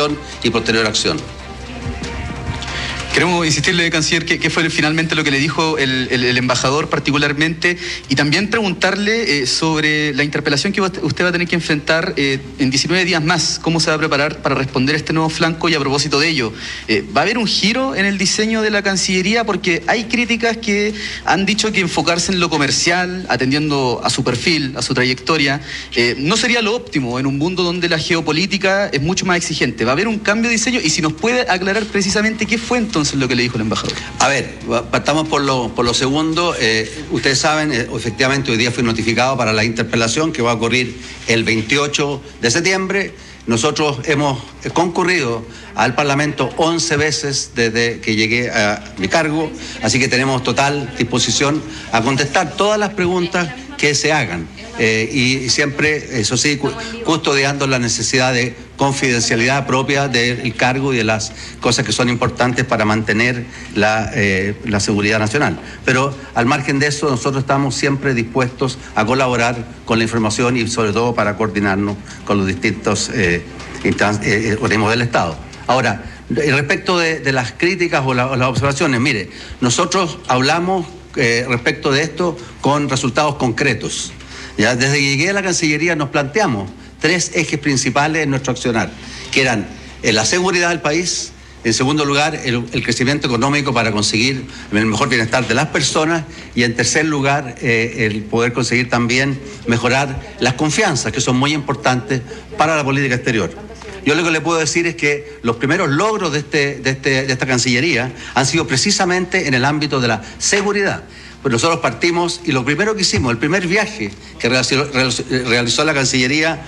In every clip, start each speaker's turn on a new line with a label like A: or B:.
A: investigación y posterior acción.
B: Queremos insistirle, canciller, qué fue finalmente lo que le dijo el embajador particularmente, y también preguntarle sobre la interpelación que usted va a tener que enfrentar en 19 días más. ¿Cómo se va a preparar para responder este nuevo flanco? Y a propósito de ello, ¿va a haber un giro en el diseño de la Cancillería? Porque hay críticas que han dicho que enfocarse en lo comercial, atendiendo a su perfil, a su trayectoria, no sería lo óptimo en un mundo donde la geopolítica es mucho más exigente. ¿Va a haber un cambio de diseño? Y si nos puede aclarar precisamente qué fue entonces lo que le dijo el embajador.
A: A ver, partamos por lo segundo. Ustedes saben, efectivamente hoy día fui notificado para la interpelación que va a ocurrir el 28 de septiembre. Nosotros hemos concurrido al Parlamento 11 veces desde que llegué a mi cargo, así que tenemos total disposición a contestar todas las preguntas que se hagan. Y siempre, eso sí, custodiando la necesidad de confidencialidad propia del cargo y de las cosas que son importantes para mantener la seguridad nacional. Pero al margen de eso, nosotros estamos siempre dispuestos a colaborar con la información y sobre todo para coordinarnos con los distintos organismos del Estado. Ahora, respecto de las críticas o las observaciones, mire, nosotros hablamos respecto de esto con resultados concretos. Ya desde que llegué a la Cancillería nos planteamos 3 ejes principales en nuestro accionar, que eran la seguridad del país, en segundo lugar el crecimiento económico para conseguir el mejor bienestar de las personas, y en tercer lugar el poder conseguir también mejorar las confianzas, que son muy importantes para la política exterior. Yo lo que le puedo decir es que los primeros logros de esta Cancillería han sido precisamente en el ámbito de la seguridad. Pues nosotros partimos y lo primero que hicimos, el primer viaje que realizó la Cancillería,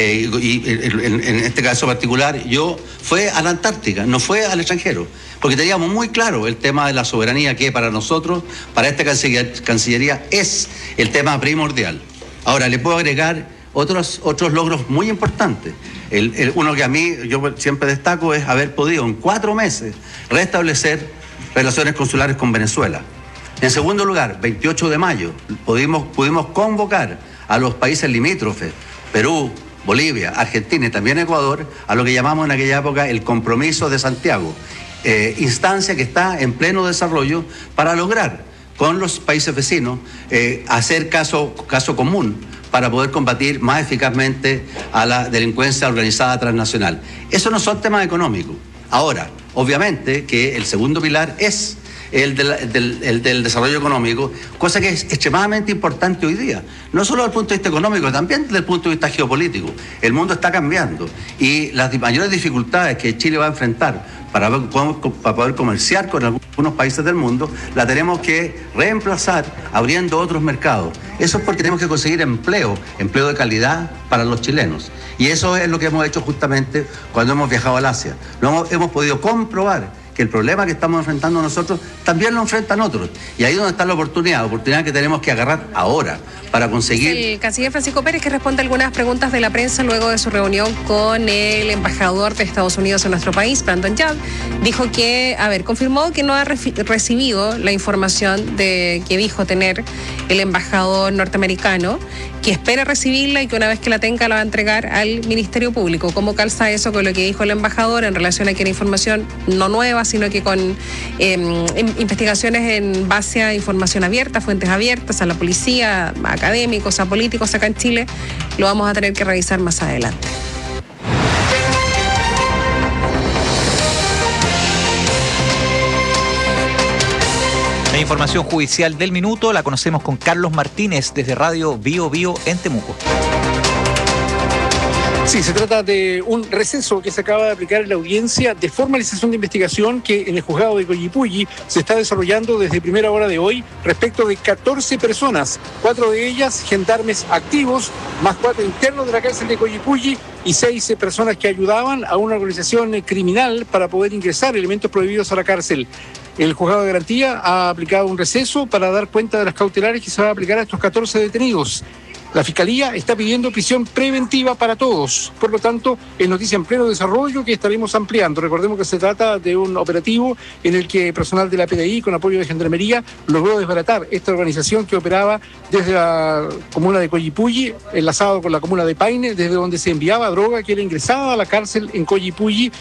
A: y en este caso particular, fue a la Antártica, no fue al extranjero, porque teníamos muy claro el tema de la soberanía, que para nosotros, para esta Cancillería, es el tema primordial. Ahora, le puedo agregar otros logros muy importantes. Uno que a mí yo siempre destaco es haber podido en 4 meses restablecer relaciones consulares con Venezuela. En segundo lugar, 28 de mayo, pudimos convocar a los países limítrofes, Perú, Bolivia, Argentina y también Ecuador, a lo que llamamos en aquella época el Compromiso de Santiago, instancia que está en pleno desarrollo para lograr con los países vecinos hacer caso común para poder combatir más eficazmente a la delincuencia organizada transnacional. Eso no son temas económicos. Ahora, obviamente que el segundo pilar es el del desarrollo económico, cosa que es extremadamente importante hoy día, no solo desde el punto de vista económico, también desde el punto de vista geopolítico. El mundo está cambiando y las mayores dificultades que Chile va a enfrentar para poder comerciar con algunos países del mundo, la tenemos que reemplazar abriendo otros mercados. Eso es porque tenemos que conseguir empleo de calidad para los chilenos. Y eso es lo que hemos hecho justamente cuando hemos viajado al Asia. Hemos podido comprobar que el problema que estamos enfrentando nosotros también lo enfrentan otros. Y ahí es donde está la oportunidad que tenemos que agarrar ahora para conseguir...
C: El canciller Francisco Pérez, que responde algunas preguntas de la prensa luego de su reunión con el embajador de Estados Unidos en nuestro país, Brandon Yap, dijo que, confirmó que no ha recibido la información que dijo tener el embajador norteamericano, que espera recibirla y que una vez que la tenga la va a entregar al Ministerio Público. ¿Cómo calza eso con lo que dijo el embajador en relación a que era información no nueva, sino que con investigaciones en base a información abierta, fuentes abiertas, a la policía, a académicos, a políticos acá en Chile? Lo vamos a tener que revisar más adelante.
D: La información judicial del minuto la conocemos con Carlos Martínez desde Radio Bio Bio en Temuco.
E: Sí, se trata de un receso que se acaba de aplicar en la audiencia de formalización de investigación que en el juzgado de Coyipulli se está desarrollando desde primera hora de hoy respecto de 14 personas, 4 de ellas gendarmes activos, más 4 internos de la cárcel de Coyipulli y 6 personas que ayudaban a una organización criminal para poder ingresar elementos prohibidos a la cárcel. El juzgado de garantía ha aplicado un receso para dar cuenta de las cautelares que se va a aplicar a estos 14 detenidos. La Fiscalía está pidiendo prisión preventiva para todos. Por lo tanto, es noticia en pleno desarrollo que estaremos ampliando. Recordemos que se trata de un operativo en el que personal de la PDI, con apoyo de Gendarmería, logró desbaratar esta organización que operaba desde la comuna de Coyipulli, enlazado con la comuna de Paine, desde donde se enviaba droga que era ingresada a la cárcel en Coyipulli